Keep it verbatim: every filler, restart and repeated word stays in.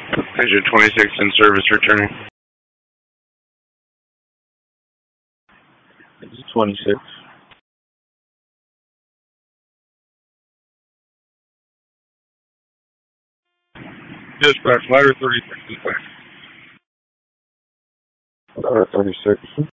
Passenger twenty-six in service returning. This is twenty-six. Dispatch, ladder thirty-six dispatch. Ladder thirty-six.